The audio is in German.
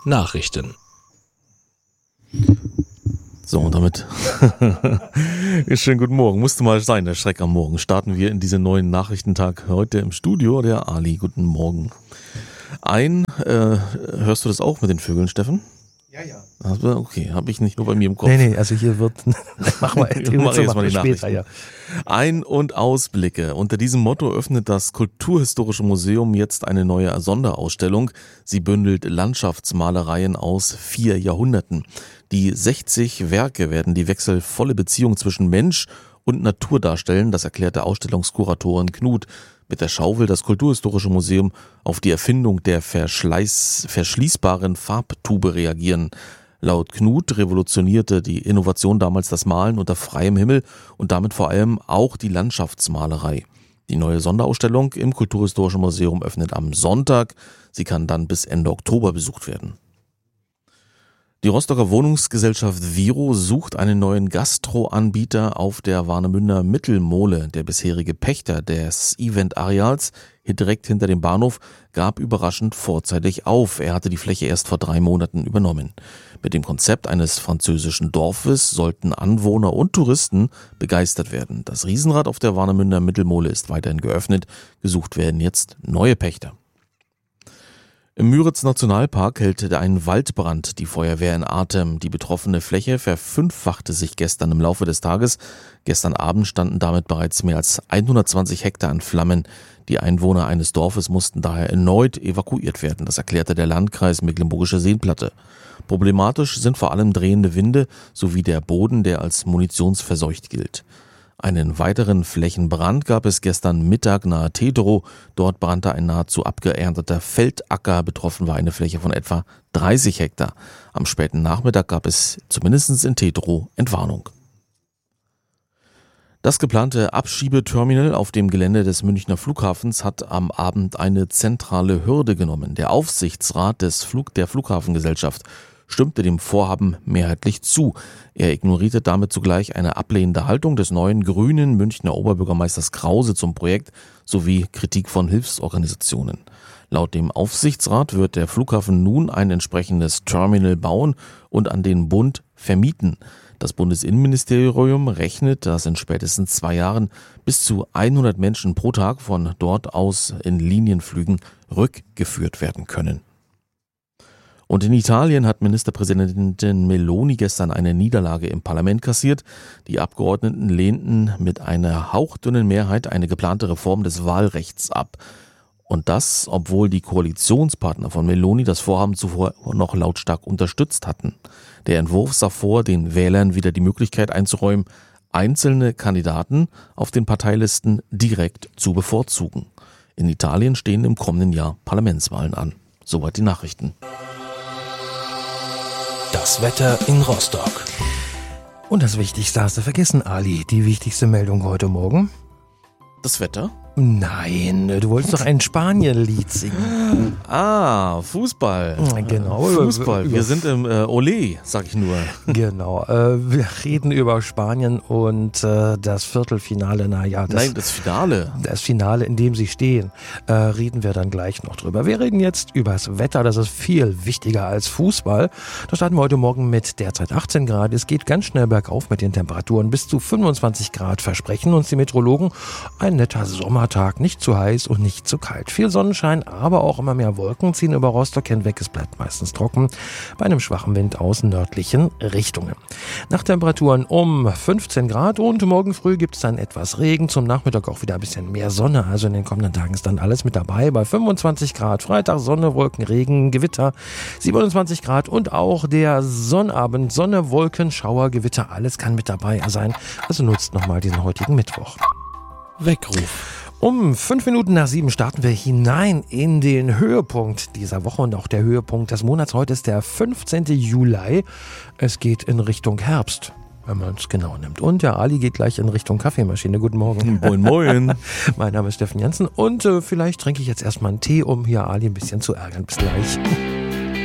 Nachrichten. So, und damit schönen guten Morgen. Musste mal sein, der Schreck am Morgen. Starten wir in diesen neuen Nachrichtentag heute im Studio. Der Ali, guten Morgen. Hörst du das auch mit den Vögeln, Steffen? Ja. Okay, habe ich nicht nur bei mir im Kopf. Nee, also hier wird, mach mal jetzt mal die Nachrichten. Ja. Ein- und Ausblicke. Unter diesem Motto öffnet das Kulturhistorische Museum jetzt eine neue Sonderausstellung. Sie bündelt Landschaftsmalereien aus 4 Jahrhunderten. Die 60 Werke werden die wechselvolle Beziehung zwischen Mensch und Natur darstellen, das erklärte Ausstellungskuratorin Knut. Mit der Schau will das Kulturhistorische Museum auf die Erfindung der verschließbaren Farbtube reagieren. Laut Knut revolutionierte die Innovation damals das Malen unter freiem Himmel und damit vor allem auch die Landschaftsmalerei. Die neue Sonderausstellung im Kulturhistorischen Museum öffnet am Sonntag. Sie kann dann bis Ende Oktober besucht werden. Die Rostocker Wohnungsgesellschaft Viro sucht einen neuen Gastro-Anbieter auf der Warnemünder Mittelmole. Der bisherige Pächter des Event-Areals direkt hinter dem Bahnhof gab überraschend vorzeitig auf. Er hatte die Fläche erst vor 3 Monaten übernommen. Mit dem Konzept eines französischen Dorfes sollten Anwohner und Touristen begeistert werden. Das Riesenrad auf der Warnemünder Mittelmole ist weiterhin geöffnet. Gesucht werden jetzt neue Pächter. Im Müritz-Nationalpark hält ein Waldbrand die Feuerwehr in Atem. Die betroffene Fläche verfünffachte sich gestern im Laufe des Tages. Gestern Abend standen damit bereits mehr als 120 Hektar in Flammen. Die Einwohner eines Dorfes mussten daher erneut evakuiert werden. Das erklärte der Landkreis Mecklenburgische Seenplatte. Problematisch sind vor allem drehende Winde sowie der Boden, der als munitionsverseucht gilt. Einen weiteren Flächenbrand gab es gestern Mittag nahe Tedrow. Dort brannte ein nahezu abgeernteter Feldacker. Betroffen war eine Fläche von etwa 30 Hektar. Am späten Nachmittag gab es zumindest in Tedrow Entwarnung. Das geplante Abschiebeterminal auf dem Gelände des Münchner Flughafens hat am Abend eine zentrale Hürde genommen. Der Aufsichtsrat der Flughafengesellschaft stimmte dem Vorhaben mehrheitlich zu. Er ignorierte damit zugleich eine ablehnende Haltung des neuen grünen Münchner Oberbürgermeisters Krause zum Projekt sowie Kritik von Hilfsorganisationen. Laut dem Aufsichtsrat wird der Flughafen nun ein entsprechendes Terminal bauen und an den Bund vermieten. Das Bundesinnenministerium rechnet, dass in spätestens 2 Jahren bis zu 100 Menschen pro Tag von dort aus in Linienflügen rückgeführt werden können. Und in Italien hat Ministerpräsidentin Meloni gestern eine Niederlage im Parlament kassiert. Die Abgeordneten lehnten mit einer hauchdünnen Mehrheit eine geplante Reform des Wahlrechts ab. Und das, obwohl die Koalitionspartner von Meloni das Vorhaben zuvor noch lautstark unterstützt hatten. Der Entwurf sah vor, den Wählern wieder die Möglichkeit einzuräumen, einzelne Kandidaten auf den Parteilisten direkt zu bevorzugen. In Italien stehen im kommenden Jahr Parlamentswahlen an. Soweit die Nachrichten. Das Wetter in Rostock. Und das Wichtigste hast du vergessen, Ali. Die wichtigste Meldung heute Morgen. Das Wetter? Nein, du wolltest doch ein Spanien-Lied singen. Fußball. Genau. Fußball. Wir sind im Olé, sag ich nur. Genau. Wir reden über Spanien und das Viertelfinale. Das Finale. Das Finale, in dem sie stehen, reden wir dann gleich noch drüber. Wir reden jetzt über das Wetter. Das ist viel wichtiger als Fußball. Da starten wir heute Morgen mit derzeit 18 Grad. Es geht ganz schnell bergauf mit den Temperaturen. Bis zu 25 Grad versprechen uns die Meteorologen. Ein netter Sommertag, nicht zu heiß und nicht zu kalt. Viel Sonnenschein, aber auch immer mehr Wolken ziehen über Rostock hinweg. Es bleibt meistens trocken bei einem schwachen Wind aus nördlichen Richtungen. Nachttemperaturen um 15 Grad und morgen früh gibt es dann etwas Regen. Zum Nachmittag auch wieder ein bisschen mehr Sonne. Also in den kommenden Tagen ist dann alles mit dabei. Bei 25 Grad Freitag Sonne, Wolken, Regen, Gewitter. 27 Grad und auch der Sonnabend. Sonne, Wolken, Schauer, Gewitter. Alles kann mit dabei sein. Also nutzt nochmal diesen heutigen Mittwoch. Weckruf. Um 5:05 starten wir hinein in den Höhepunkt dieser Woche und auch der Höhepunkt des Monats. Heute ist der 15. Juli. Es geht in Richtung Herbst, wenn man es genau nimmt. Und der Ali geht gleich in Richtung Kaffeemaschine. Guten Morgen. Moin, moin. Mein Name ist Steffen Jansen und vielleicht trinke ich jetzt erstmal einen Tee, um hier Ali ein bisschen zu ärgern. Bis gleich.